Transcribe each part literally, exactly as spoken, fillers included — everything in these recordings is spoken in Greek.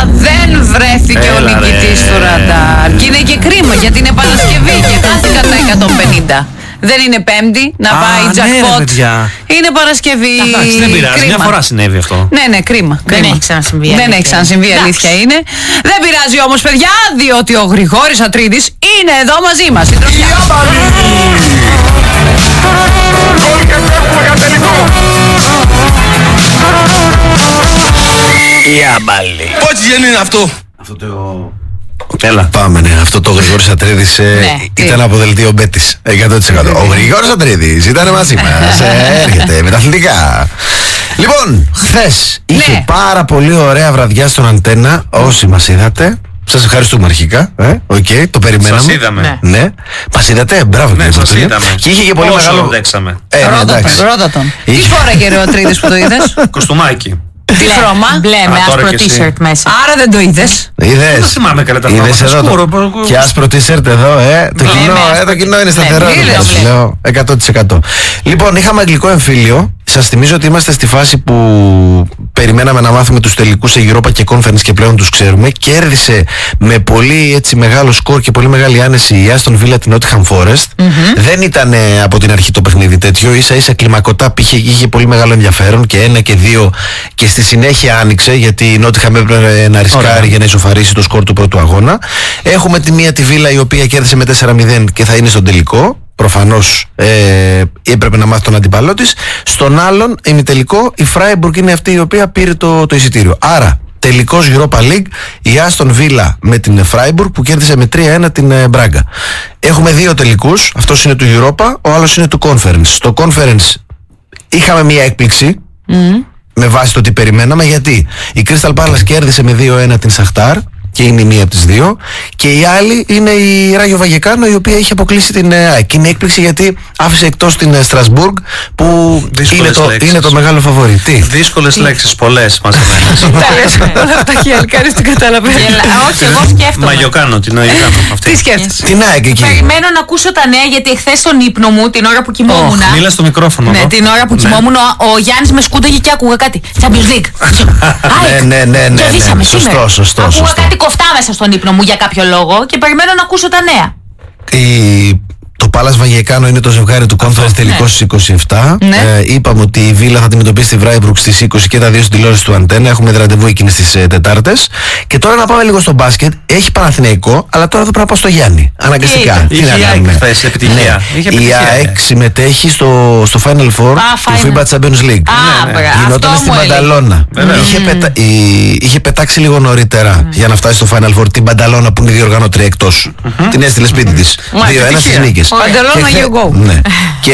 δεν βρέθηκε Έλα, ο νικητής του ραντάρ. Και είναι και κρίμα γιατί είναι Παρασκευή και χάθηκαν τα εκατόν πενήντα. Δεν είναι Πέμπτη να Α, πάει jackpot. Ναι, είναι Παρασκευή. Εντάξει, δεν πειράζει. Κρίμα. Μια φορά συνέβη αυτό. Ναι, ναι, κρίμα. Δεν κρίμα. έχει ξανασυμβεί. Δεν έχει ξανασυμβεί, αλήθεια είναι. Δεν πειράζει όμως, παιδιά, διότι ο Γρηγόρης Ατρίδης είναι εδώ μαζί μας. Η άμπαλη. Πότσι γέννη είναι αυτό. Αυτό το... Έλα. Πάμε, ναι. Αυτό το Γρηγόρης Ατρίδης ε, ναι, ήταν από δελτίο Μπέτης. εκατό τοις εκατό. Ο Γρηγόρης Ατρίδης ήταν μαζί μας. ε, έρχεται με τα αθλητικά. Λοιπόν, χθες ναι. είχε πάρα πολύ ωραία βραδιά στον Αντένα. Όσοι μας είδατε, σας ευχαριστούμε αρχικά. Ε, okay, το περιμέναμε. Σας είδαμε. Ναι. ναι. Μας είδατε, μπράβο. Ναι, σας είδαμε. Και είχε και πολύ Όσο μεγάλο. Δέξαμε. Ε, ναι, Ρώτα τον. Τι φόραγε ρε ο Ατρίδης που το είδες? Κοστούμάκι. Τι χρώμα? Μπλε με άσπρο t-shirt μέσα. Άρα δεν το είδες? Είδες? Δεν θυμάμαι καλά τα χρώματα. Και άσπρο t-shirt εδώ, ε. Το κοινό, ε, το κοινό είναι σταθερό. Λέω εκατό τοις εκατό. Λοιπόν, είχαμε αγγλικό εμφύλιο. Σας θυμίζω ότι είμαστε στη φάση που περιμέναμε να μάθουμε τους τελικούς σε Europa και Conference και πλέον τους ξέρουμε. Κέρδισε με πολύ έτσι μεγάλο σκορ και πολύ μεγάλη άνεση η Aston Villa την Nottingham Forest. Mm-hmm. Δεν ήταν από την αρχή το παιχνίδι τέτοιο, ίσα ίσα κλιμακωτά είχε, είχε πολύ μεγάλο ενδιαφέρον και ένα και δύο και στη συνέχεια άνοιξε γιατί η Nottingham έπρεπε να ρισκάρει Ωραία. για να ισοφαρίσει το σκορ του πρώτου αγώνα. Έχουμε τη μία τη Villa η οποία κέρδισε με τέσσερα μηδέν και θα είναι στον τελικό. Προφανώς ε, έπρεπε να μάθει τον αντίπαλό της. Στον άλλον ημιτελικό η Freiburg είναι αυτή η οποία πήρε το, το εισιτήριο. Άρα τελικός Europa League η Aston Villa με την Freiburg που κέρδισε με τρία ένα την ε, Braga. Έχουμε δύο τελικούς. Αυτός είναι του Europa, ο άλλος είναι του Conference. Στο Conference είχαμε μία έκπληξη mm. με βάση το τι περιμέναμε, γιατί η Crystal Palace κέρδισε με δύο ένα την Shakhtar και είναι η μία από τις δύο, και η άλλη είναι η Ράγιο Βαγεκάνο η οποία είχε αποκλείσει την ΑΕΚ. Και είναι έκπληξη γιατί άφησε εκτός την Στρασβούργ που είναι το, είναι το μεγάλο φαβορί. Τι? Δύσκολες λέξεις, πολλές μαζεμένες. Τα λες όλα αυτά και αλκάρις την καταλαβαίνω. Όχι, εγώ σκέφτομαι. Μαγιοκάνο, την Αγιοκάνο. Τι σκέφτεσαι? Την ΑΕΚ εκεί. Περιμένω να ακούσω τα νέα γιατί εχθές στον ύπνο μου την ώρα που κοιμόμουν. Μίλα στο μικρόφωνο. Ναι, την ώρα που κοιμόμουν ο Γιάννης με σκούνταγε και άκουγα κάτι. Champions League. Ναι, ναι, ναι. Σωστό, σωστό. Άκουγα κάτι κοφτά μέσα στον ύπνο μου για κάποιο λόγο και περιμένω να ακούσω τα νέα. Η... Το Πάλας Βαγεκάνο είναι το ζευγάρι του Conference τελικός στις είκοσι επτά. Ναι. Ε, είπαμε ότι η Βίλα θα αντιμετωπίσει τη Freiburg στις είκοσι και τα δύο στην τηλεόραση του Αντένα. Έχουμε ραντεβού εκείνες τις ε, Τετάρτες. Και τώρα να πάμε λίγο στο μπάσκετ. Έχει Παναθηναϊκό, αλλά τώρα θα πρέπει να πάω στο Γιάννη. Αναγκαστικά. Τι να κάνουμε. Χθες, επιτυχία. Ναι. Η ΑΕΚ συμμετέχει στο, στο Final Four ah, του φίμπα Champions League. Ah, ναι, ναι. Γινόταν στην Πανταλώνα. Είχε, mm. πετα... η... είχε πετάξει λίγο νωρίτερα mm. για να φτάσει στο Final Four την Πανταλώνα που είναι η διοργανώτρια εκτός. Mm-hmm. Την έστειλε σπίτι της. δύο ένα στις νίκες. Παντελώνα you go. Ναι. Και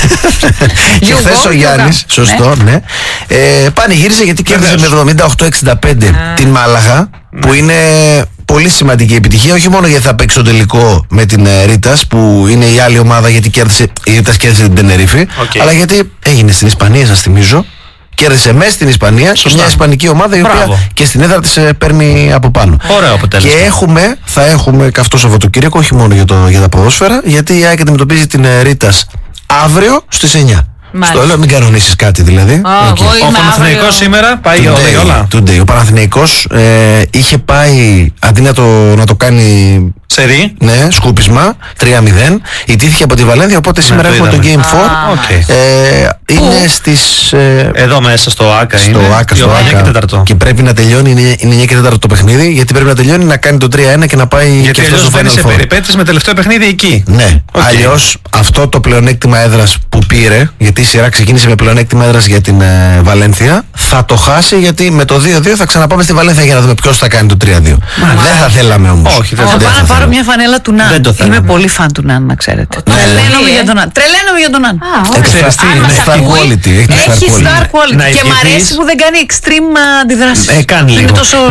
χθες ο Γιάννης, σωστό, ναι, ε, πανηγύρισε γιατί κέρδισε με εβδομήντα οκτώ εξήντα πέντε την Μάλαγα, που είναι πολύ σημαντική επιτυχία, όχι μόνο γιατί θα παίξει το τελικό με την Ρίτας που είναι η άλλη ομάδα, γιατί κέρδισε, η Ρίτας κέρδισε την Τενερίφη, okay. αλλά γιατί έγινε στην Ισπανία, σας θυμίζω. Κέρδισε μέσα στην Ισπανία και μια ισπανική ομάδα η οποία Μπράβο. και στην έδρα της παίρνει από πάνω. Ωραίο αποτέλεσμα. Και έχουμε, θα έχουμε καυτό Σαββατοκύριακο, όχι μόνο για, το, για τα ποδόσφαιρα, γιατί η ΑΕΚ αντιμετωπίζει την Ρίτας αύριο στις εννιά. Μάλιστα. Στο λέω, μην κανονίσεις κάτι δηλαδή. Oh, okay. Ο Παναθηναϊκός σήμερα πάει today, όλα. Today. Ο Παναθηναϊκός ε, είχε πάει, αντί να το, να το κάνει σερί, ναι, σκούπισμα, τρία μηδέν, ιτήθηκε από τη Βαλένθια, οπότε ναι, σήμερα το έχουμε το Game φορ. Ah, okay. ε, είναι στις... Ε, εδώ μέσα στο ΆΚΑ στο είναι. ΆΚΑ, στο ΆΚΑ. Και, και πρέπει να τελειώνει, είναι, είναι εννιά και τέσσερα το παιχνίδι, γιατί πρέπει να τελειώνει να κάνει το τρία ένα και να πάει γιατί και αυτό στο Final Four. Γιατί αλλιώς περιπέτειες με τελευταίο παιχνίδι εκεί. Ναι, okay. αλλιώς αυτό το πλεονέκτημα έδρας που πήρε, γιατί η σειρά ξεκίνησε με πλεονέκτημα έδρας για την ε, Βαλένθια, θα το χάσει γιατί με το δύο δύο θα ξαναπάμε στη Βαλένθια για να δούμε ποιος θα κάνει το τρία δύο. Δεν θα θέλαμε όμως. Όχι, δεν θα θα πάω να πάρω μια φανέλα του Ναν. Είμαι πολύ φαν του Ναν, να ξέρετε. Τρελαίνομαι για τον Ναν. Τρελαίνομαι για τον Ναν. Έχει star quality. Έχει star quality. Και μ' αρέσει που δεν κάνει extreme αντιδράσεις. Κάνει λίγο.